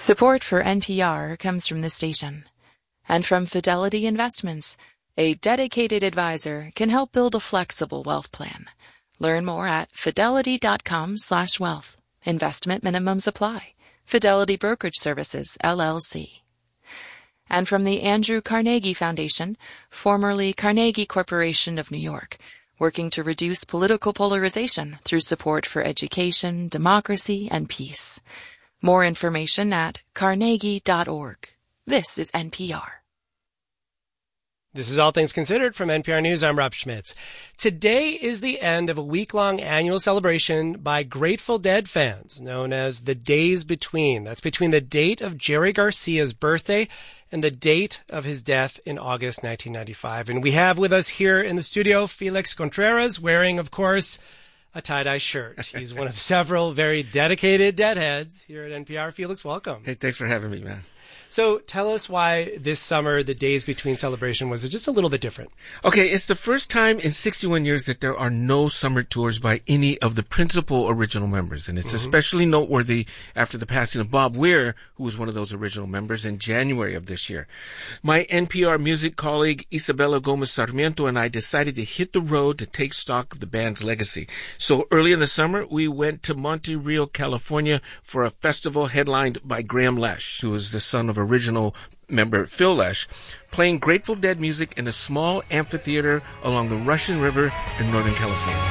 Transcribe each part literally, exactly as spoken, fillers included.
Support for N P R comes from this station and from Fidelity Investments. A dedicated advisor can help build a flexible wealth plan. Learn more at fidelity.com slash wealth. Investment minimums apply. Fidelity Brokerage Services, L L C. And from the Andrew Carnegie Foundation, formerly Carnegie Corporation of New York, working to reduce political polarization through support for education, democracy, and peace. More information at carnegie dot org. This is N P R. This is All Things Considered from N P R News. I'm Rob Schmitz. Today is the end of a week-long annual celebration by Grateful Dead fans, known as the Days Between. That's between the date of Jerry Garcia's birthday and the date of his death in August nineteen ninety-five. And we have with us here in the studio Felix Contreras, wearing, of course, a tie-dye shirt. He's one of several very dedicated Deadheads here at N P R. Felix, welcome. Hey, thanks for having me, man. So tell us why this summer the Days Between celebration was just a little bit different. Okay, it's the first time in sixty-one years that there are no summer tours by any of the principal original members. And it's mm-hmm. especially noteworthy after the passing of Bob Weir, who was one of those original members in January of this year. My N P R music colleague Isabella Gomez Sarmiento and I decided to hit the road to take stock of the band's legacy. So early in the summer, we went to Monte Rio, California for a festival headlined by Graham Lesh, who is the son of original member Phil Lesh, playing Grateful Dead music in a small amphitheater along the Russian River in Northern California.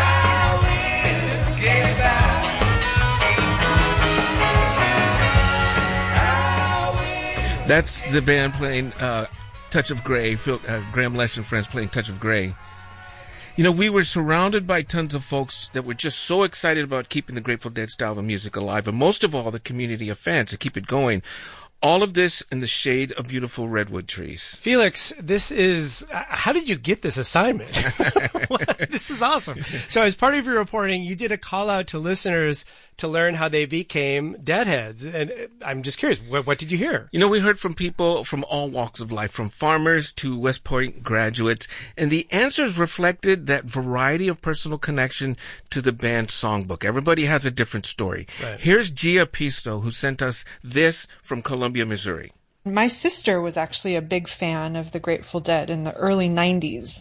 That's the band playing uh, Touch of Grey, Phil, uh, Graham Lesh and friends playing Touch of Grey. You know, we were surrounded by tons of folks that were just so excited about keeping the Grateful Dead style of music alive, and most of all, the community of fans to keep it going. All of this in the shade of beautiful redwood trees. Felix, this is, uh, how did you get this assignment? This is awesome. So as part of your reporting, you did a call out to listeners to learn how they became Deadheads. And I'm just curious, what, what did you hear? You know, we heard from people from all walks of life, from farmers to West Point graduates, and the answers reflected that variety of personal connection to the band's songbook. Everybody has a different story. Right. Here's Gia Pisto, who sent us this from Columbia, Missouri. My sister was actually a big fan of the Grateful Dead in the early nineties.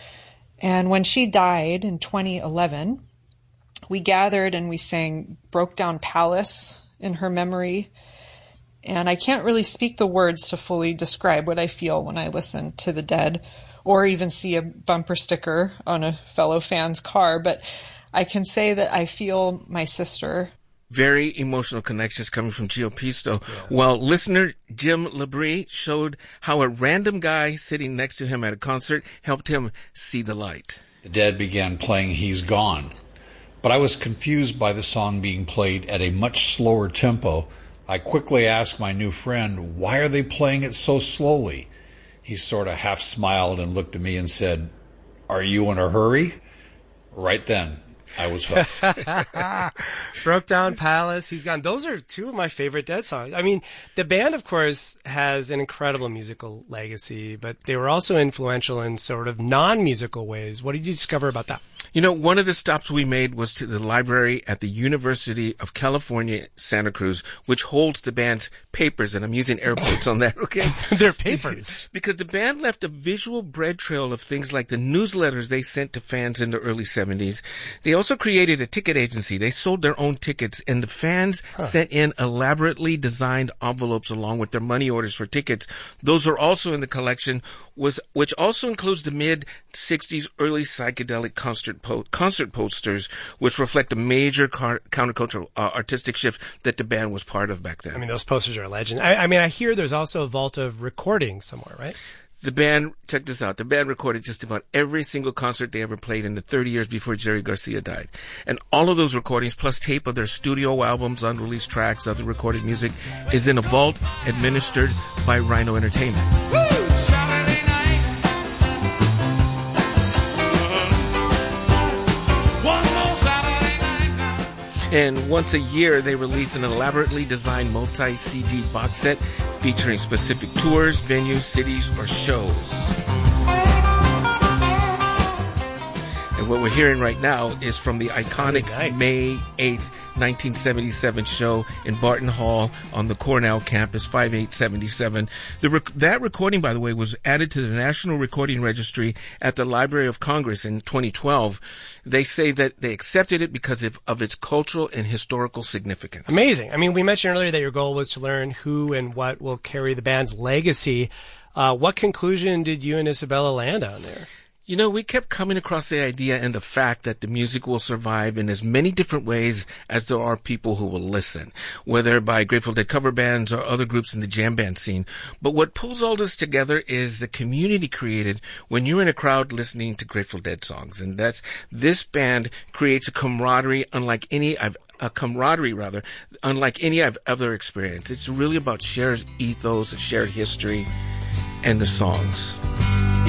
And when she died in twenty eleven, we gathered and we sang Broke Down Palace in her memory. And I can't really speak the words to fully describe what I feel when I listen to the Dead or even see a bumper sticker on a fellow fan's car. But I can say that I feel my sister. Very emotional connections coming from Gio Pisto. Yeah. While listener Jim Labrie showed how a random guy sitting next to him at a concert helped him see the light. The Dead began playing He's Gone, but I was confused by the song being played at a much slower tempo. I quickly asked my new friend, why are they playing it so slowly? He sort of half smiled and looked at me and said, are you in a hurry? Right then, I was hooked. Broke Down Palace, He's Gone. Those are two of my favorite Dead songs. I mean, the band, of course, has an incredible musical legacy, but they were also influential in sort of non-musical ways. What did you discover about that? You know, one of the stops we made was to the library at the University of California, Santa Cruz, which holds the band's papers, and I'm using air quotes on that, okay? They're papers. Because the band left a visual bread trail of things like the newsletters they sent to fans in the early seventies. They also created a ticket agency. They sold their own tickets, and the fans huh. sent in elaborately designed envelopes along with their money orders for tickets. Those are also in the collection, with, which also includes the mid-sixties early psychedelic concert po- concert posters, which reflect a major car- countercultural uh, artistic shift that the band was part of back then. I mean, those posters are a legend. I, I mean, I hear there's also a vault of recordings somewhere, right? The band, check this out, the band recorded just about every single concert they ever played in the thirty years before Jerry Garcia died. And all of those recordings, plus tape of their studio albums, unreleased tracks, other recorded music, is in a vault administered by Rhino Entertainment. Woo! Saturday night. One more Saturday night now. And once a year, they release an elaborately designed multi-C D box set featuring specific tours, venues, cities, or shows. And what we're hearing right now is from the iconic May eighth nineteen seventy-seven show in Barton Hall on the Cornell campus, five eight seven seven. The rec- that recording, by the way, was added to the National Recording Registry at the Library of Congress in twenty twelve. They say that they accepted it because of, of its cultural and historical significance. Amazing. I mean, we mentioned earlier that your goal was to learn who and what will carry the band's legacy. Uh, what conclusion did you and Isabella land on there? You know, we kept coming across the idea and the fact that the music will survive in as many different ways as there are people who will listen, whether by Grateful Dead cover bands or other groups in the jam band scene. But what pulls all this together is the community created when you're in a crowd listening to Grateful Dead songs. And that's, this band creates a camaraderie unlike any I've a camaraderie rather, unlike any I've ever experienced. It's really about shared ethos, shared history, and the songs.